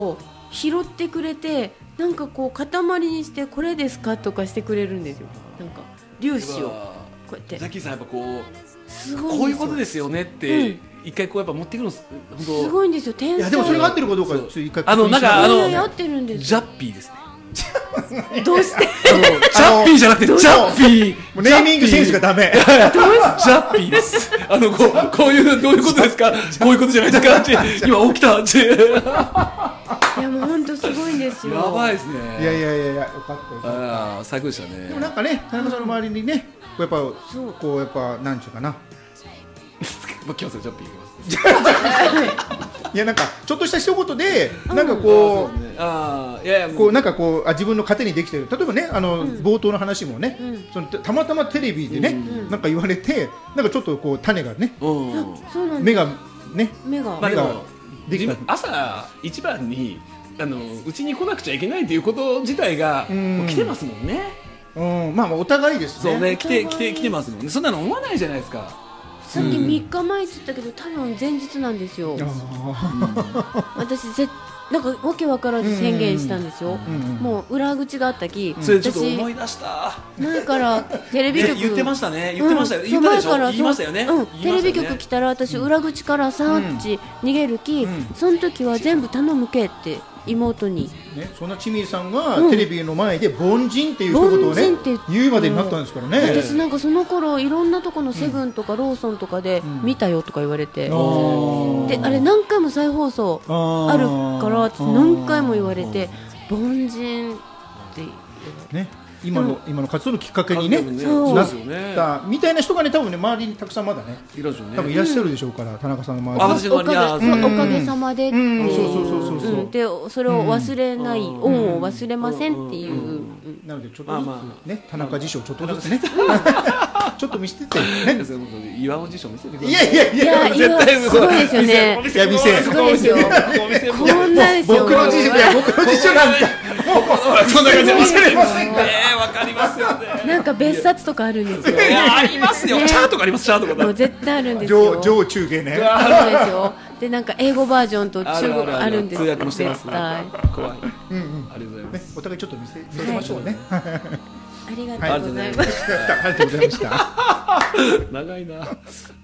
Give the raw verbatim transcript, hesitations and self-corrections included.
拾ってくれて、なんかこう塊にしてこれですかとかしてくれるんですよ。なんか粒子をこうやってザキさんやっぱこうすごいんですよ。 こういうことですよねって、うん、一回こうやっぱ持ってくるのすすごいんですよ。天才。 いやでもそれが合ってるかどうか一回あのなんかあの合ってるんです。 ジャッピーですね。 どうしてあのジャッピーじゃなくてジャッピー、 もうネーミングセンスがダメ。 ジャッピーです。あのこうこういうどういうことですか。こういうことじゃないですかって今起きたって。 いやもう本当すごいんですよ。 やばいですね。 いやいやいやいや、よかったよかった。 ああ最高でしたね。 でもなんかね、田中さんの周りにね、こうやっぱこうやっぱなんちゅうかな。 もう来ますよジャッピー。 いやなんかちょっとした一言でなんかこう、 ああいやいやこうなんかこうあ自分の糧にできてる。例えばねあの、 うん、 冒頭の話もね、 うん、 そのたまたまテレビでね、うん、なんか言われてなんかちょっとこう種がね、 うん、 目がね目が目ができた。朝一番にあのうちに来なくちゃいけないということ自体がもう来てますもんね。 うん、まあお互いですね。 そうね来て来て来てますもんね。そんなの思わないじゃないですか。 さっきみっかまえって言ったけど多分前日なんですよ。私ぜなんかわけわからず宣言したんですよ。もう裏口があったき、 それちょっと思い出した。 前からテレビ局言ってましたね。言ってましたよ。言ったでしょ。言いましたよね。 テレビ局来たら私裏口からさんち逃げるき、その時は全部頼むけって妹に。 ね、そんなチミーさんがテレビの前で凡人っていう一言をね言うまでになったんですからね。 私なんかその頃いろんなとこのセブンとかローソンとかで見たよとか言われて、であれ何回も再放送あるから何回も言われて凡人ってね。今の今の活動のきっかけにねなったみたいな人がね多分ね周りにたくさんまだね多分いらっしゃるでしょうから、田中さんの周りに。 おかげさまで、 そうそうそうそうそう。 でそれを忘れない、恩を忘れませんっていう。 なのでちょっとずつね田中辞書ちょっとずつねちょっと見せててね。 岩尾辞書見せてください。いやいやいや絶対すごいですよね。 いや見せすごいですよ。こんなですよ。 僕の辞書いや僕の辞書なんかそんな感じで見せれませんか。わかりますよね。 なんか別冊とかあるんですよ。 いやありますよ。チャートがあります。チャートが。 もう絶対あるんですよ。 上中下ね。 そうですよ。でなんか英語バージョンと中国あるんですよ。 通訳もしてます。 絶対。 怖い。 うんうん。 ありがとうございます。 お互いちょっと見せ見せましょうね。 ありがとうございます。 ありがとうございました。 長いな。